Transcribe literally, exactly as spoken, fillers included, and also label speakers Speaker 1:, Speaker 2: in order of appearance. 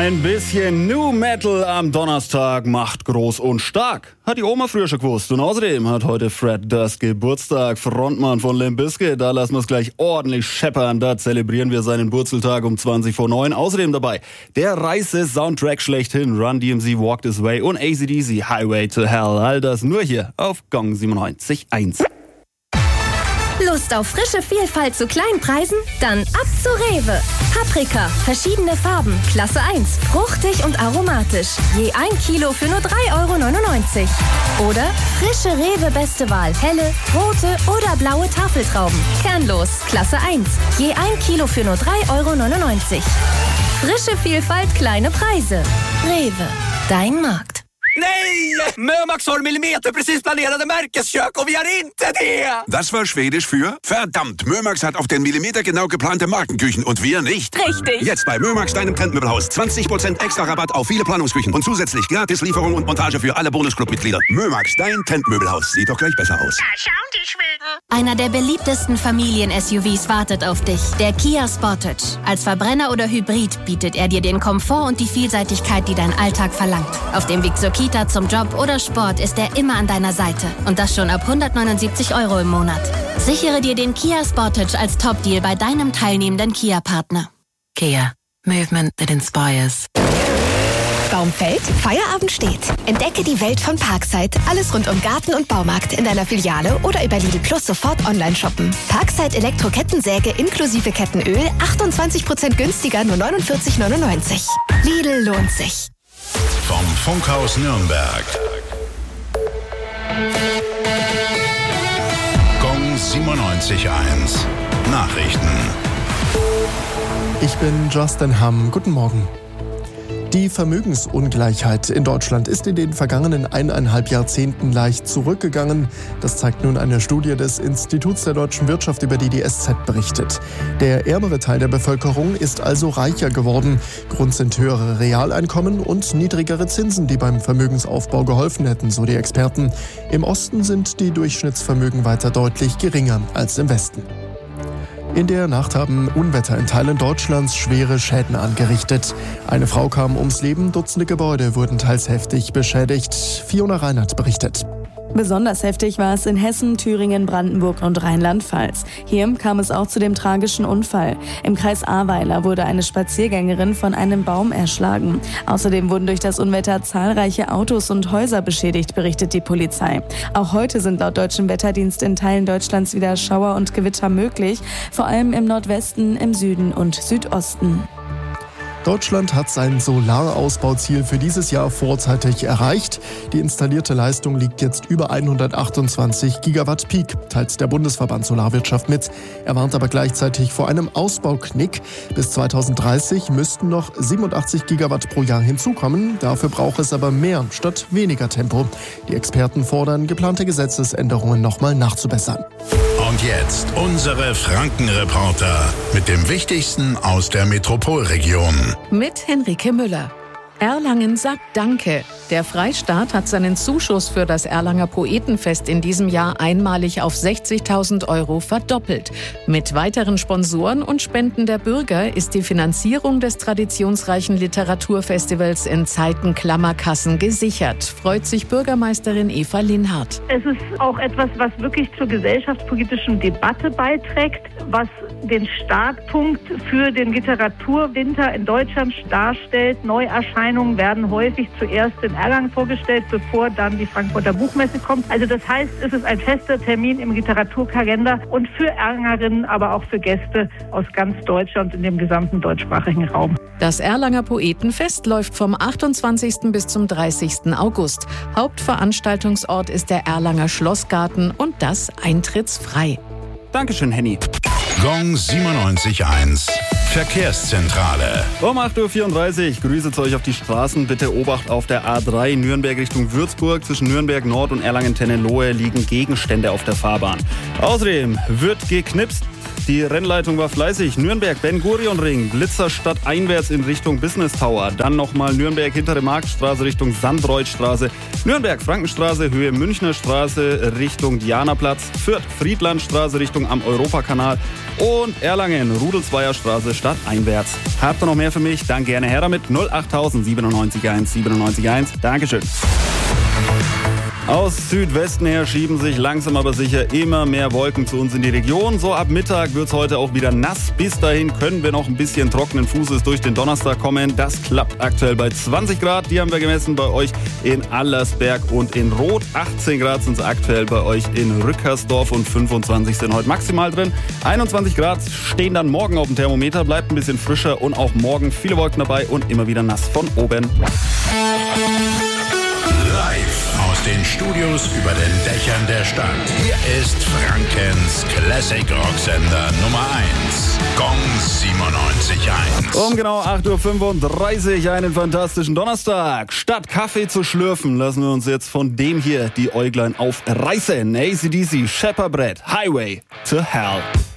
Speaker 1: Ein bisschen New Metal am Donnerstag macht groß und stark. Hat die Oma früher schon gewusst. Und außerdem hat heute Fred Durst Geburtstag, Frontmann von Limp Bizkit. Da lassen wir es gleich ordentlich scheppern. Da zelebrieren wir seinen Wurzeltag um zwanzig vor neun. Außerdem dabei der Reise-Soundtrack schlechthin, Run D M C Walk This Way und A C D C Highway to Hell. All das nur hier auf Gong siebenundneunzig Komma eins.
Speaker 2: Lust auf frische Vielfalt zu kleinen Preisen? Dann ab zu Rewe. Paprika, verschiedene Farben, Klasse eins, fruchtig und aromatisch. Je ein Kilo für nur drei Euro neunundneunzig. Oder frische Rewe Beste Wahl, helle, rote oder blaue Tafeltrauben. Kernlos, Klasse eins. Je ein Kilo für nur drei Euro neunundneunzig. Frische Vielfalt, kleine Preise. Rewe, dein Markt.
Speaker 3: Nej! Mörmax har millimeter precis planerade märkeskök och vi har inte det!
Speaker 4: Das war Schwedisch für verdammt. Mörmax hat auf den Millimeter genau geplante Markenküchen und wir nicht.
Speaker 2: Richtig.
Speaker 4: Jetzt bei Mörmax, deinem Trendmöbelhaus. zwanzig Prozent extra Rabatt auf viele Planungsküchen und zusätzlich gratis Lieferung und Montage für alle Bonusclub-Mitglieder. Mörmax, dein Trendmöbelhaus. Sieht doch gleich besser aus.
Speaker 5: Da schauen die Schweden.
Speaker 6: Einer der beliebtesten Familien-S U Vs wartet auf dich. Der Kia Sportage. Als Verbrenner oder Hybrid bietet er dir den Komfort und die Vielseitigkeit, die dein Alltag verlangt. Auf dem Weg zur Kita, zum Job oder Sport ist er immer an deiner Seite. Und das schon ab hundertneunundsiebzig Euro im Monat. Sichere dir den Kia Sportage als Top-Deal bei deinem teilnehmenden Kia-Partner.
Speaker 7: Kia. Movement that inspires.
Speaker 8: Baum fällt, Feierabend steht. Entdecke die Welt von Parkside. Alles rund um Garten und Baumarkt in deiner Filiale oder über Lidl Plus sofort online shoppen. Parkside Elektro-Kettensäge inklusive Kettenöl, achtundzwanzig Prozent günstiger, nur neunundvierzig neunundneunzig. Lidl lohnt sich.
Speaker 9: Vom Funkhaus Nürnberg. Gong siebenundneunzig Komma eins. Nachrichten.
Speaker 10: Ich bin Justin Hamm. Guten Morgen. Die Vermögensungleichheit in Deutschland ist in den vergangenen eineinhalb Jahrzehnten leicht zurückgegangen. Das zeigt nun eine Studie des Instituts der deutschen Wirtschaft, über die die S Z berichtet. Der ärmere Teil der Bevölkerung ist also reicher geworden. Grund sind höhere Realeinkommen und niedrigere Zinsen, die beim Vermögensaufbau geholfen hätten, so die Experten. Im Osten sind die Durchschnittsvermögen weiter deutlich geringer als im Westen. In der Nacht haben Unwetter in Teilen Deutschlands schwere Schäden angerichtet. Eine Frau kam ums Leben, Dutzende Gebäude wurden teils heftig beschädigt. Fiona Reinhardt berichtet.
Speaker 11: Besonders heftig war es in Hessen, Thüringen, Brandenburg und Rheinland-Pfalz. Hier kam es auch zu dem tragischen Unfall. Im Kreis Ahrweiler wurde eine Spaziergängerin von einem Baum erschlagen. Außerdem wurden durch das Unwetter zahlreiche Autos und Häuser beschädigt, berichtet die Polizei. Auch heute sind laut deutschem Wetterdienst in Teilen Deutschlands wieder Schauer und Gewitter möglich, vor allem im Nordwesten, im Süden und Südosten.
Speaker 10: Deutschland hat sein Solarausbauziel für dieses Jahr vorzeitig erreicht. Die installierte Leistung liegt jetzt über hundertachtundzwanzig Gigawatt Peak, teilt der Bundesverband Solarwirtschaft mit. Er warnt aber gleichzeitig vor einem Ausbauknick. Bis zweitausenddreißig müssten noch siebenundachtzig Gigawatt pro Jahr hinzukommen. Dafür braucht es aber mehr statt weniger Tempo. Die Experten fordern, geplante Gesetzesänderungen nochmal nachzubessern.
Speaker 9: Und jetzt unsere Franken-Reporter mit dem Wichtigsten aus der Metropolregion.
Speaker 7: Mit Henrike Müller. Erlangen sagt Danke. Der Freistaat hat seinen Zuschuss für das Erlanger Poetenfest in diesem Jahr einmalig auf sechzigtausend Euro verdoppelt. Mit weiteren Sponsoren und Spenden der Bürger ist die Finanzierung des traditionsreichen Literaturfestivals in Zeiten Klammerkassen gesichert, freut sich Bürgermeisterin Eva Linhardt.
Speaker 12: Es ist auch etwas, was wirklich zur gesellschaftspolitischen Debatte beiträgt, was den Startpunkt für den Literaturwinter in Deutschland darstellt. Neuerscheinungen werden häufig zuerst in Erlangen vorgestellt, bevor dann die Frankfurter Buchmesse kommt. Also das heißt, es ist ein fester Termin im Literaturkalender und für Erlangerinnen, aber auch für Gäste aus ganz Deutschland in dem gesamten deutschsprachigen Raum.
Speaker 7: Das Erlanger Poetenfest läuft vom achtundzwanzigsten bis zum dreißigsten August. Hauptveranstaltungsort ist der Erlanger Schlossgarten und das eintrittsfrei.
Speaker 1: Dankeschön, Henny.
Speaker 9: Gong siebenundneunzig Komma eins. Verkehrszentrale.
Speaker 1: Um acht Uhr vierunddreißig grüße ich euch auf die Straßen. Bitte Obacht auf der A drei Nürnberg Richtung Würzburg. Zwischen Nürnberg Nord und Erlangen-Tennenlohe liegen Gegenstände auf der Fahrbahn. Außerdem wird geknipst. Die Rennleitung war fleißig. Nürnberg, Ben-Gurion-Ring, Blitzer stadteinwärts in Richtung Business Tower. Dann nochmal Nürnberg, hintere Marktstraße Richtung Sandreutstraße. Nürnberg, Frankenstraße, Höhe Münchner Straße Richtung Dianaplatz. Fürth, Friedlandstraße Richtung am Europakanal. Und Erlangen, Rudelsweier Straße stadteinwärts. Habt ihr noch mehr für mich? Dann gerne her damit. null acht null null siebenundneunzig eins siebenundneunzig eins. Dankeschön. Aus Südwesten her schieben sich langsam aber sicher immer mehr Wolken zu uns in die Region. So ab Mittag wird es heute auch wieder nass. Bis dahin können wir noch ein bisschen trockenen Fußes durch den Donnerstag kommen. Das klappt aktuell bei zwanzig Grad. Die haben wir gemessen bei euch in Allersberg und in Roth. achtzehn Grad sind es aktuell bei euch in Rückersdorf und fünfundzwanzig sind heute maximal drin. einundzwanzig Grad stehen dann morgen auf dem Thermometer. Bleibt ein bisschen frischer und auch morgen viele Wolken dabei und immer wieder nass von oben.
Speaker 9: Live aus den Studios über den Dächern der Stadt. Hier ist Frankens Classic Rocksender Nummer eins. Gong siebenundneunzig eins.
Speaker 1: Um genau acht Uhr fünfunddreißig einen fantastischen Donnerstag. Statt Kaffee zu schlürfen, lassen wir uns jetzt von dem hier die Äuglein aufreißen. A C D C, Shepherd Bread, Highway to Hell.